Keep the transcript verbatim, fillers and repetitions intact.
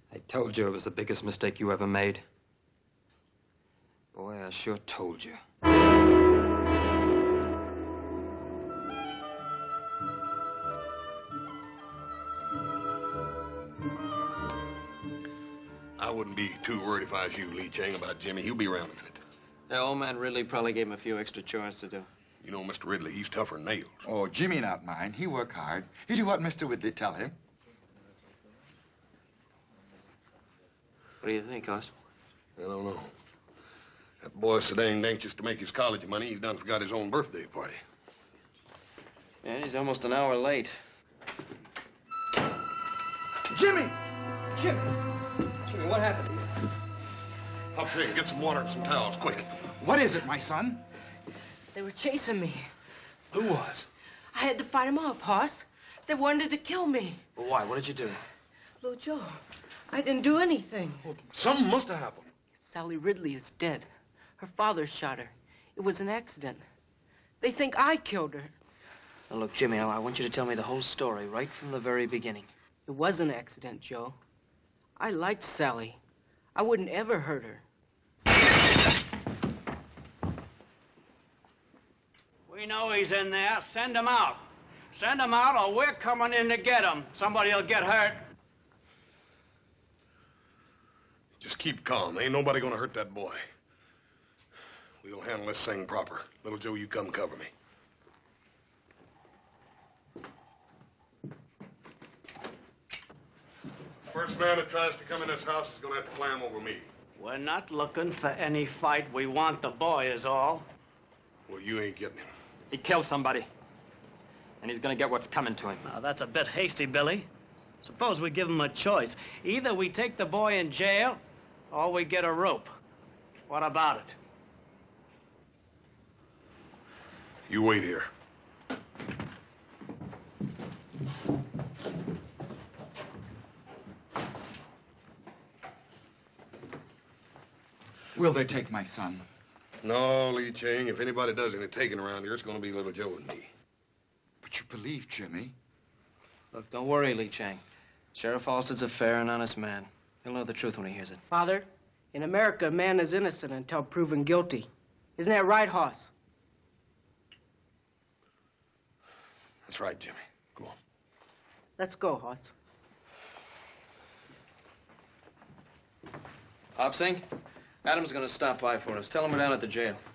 I told you it was the biggest mistake you ever made. Boy, I sure told you. I wouldn't be too worried if I was you, Lee Chang, about Jimmy. He'll be around a minute. The old man Ridley probably gave him a few extra chores to do. You know, Mister Ridley, he's tougher than nails. Oh, Jimmy not mine. He work hard. He do what Mister Ridley tell him. What do you think, Hoss? I don't know. That boy's so danged anxious to make his college money, he done forgot his own birthday party. Yeah, he's almost an hour late. Jimmy! Jimmy! Jimmy, what happened? Hop Shane, get some water and some towels, quick. What is it, my son? They were chasing me. Who was? I had to fight them off, Hoss. They wanted to kill me. Well, why? What did you do? Little Joe, I didn't do anything. Well, something must have happened. Sally Ridley is dead. Her father shot her. It was an accident. They think I killed her. Now, look, Jimmy, I I want you to tell me the whole story right from the very beginning. It was an accident, Joe. I liked Sally. I wouldn't ever hurt her. We know he's in there. Send him out. Send him out or we're coming in to get him. Somebody will get hurt. Just keep calm. Ain't nobody gonna hurt that boy. We'll handle this thing proper. Little Joe, you come cover me. First man that tries to come in this house is gonna have to climb over me. We're not looking for any fight. We want the boy is all. Well, you ain't getting him. He killed somebody. And he's gonna get what's coming to him. Now, that's a bit hasty, Billy. Suppose we give him a choice. Either we take the boy in jail, or we get a rope. What about it? You wait here. Will they take my son? No, Lee Chang, if anybody does any taking around here, it's gonna be little Joe and me. But you believe Jimmy? Look, don't worry, Lee Chang. Sheriff Halstead's a fair and honest man. He'll know the truth when he hears it. Father, in America, a man is innocent until proven guilty. Isn't that right, Hoss? That's right, Jimmy. Go on. Let's go, Hoss. Hop Sing, Adam's gonna stop by for us. Tell him we're down at the jail.